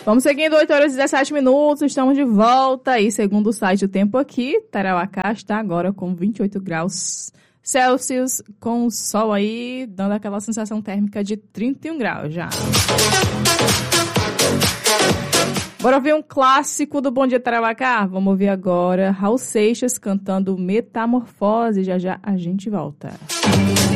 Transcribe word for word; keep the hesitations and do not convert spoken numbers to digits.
Vamos seguindo, oito horas e dezessete minutos, estamos de volta e segundo o site O Tempo Aqui, Tarauacá está agora com vinte e oito graus Celsius, com o sol aí dando aquela sensação térmica de trinta e um graus já. Bora ouvir um clássico do Bom Dia Tarauacá? Vamos ouvir agora Raul Seixas cantando Metamorfose, já já a gente volta.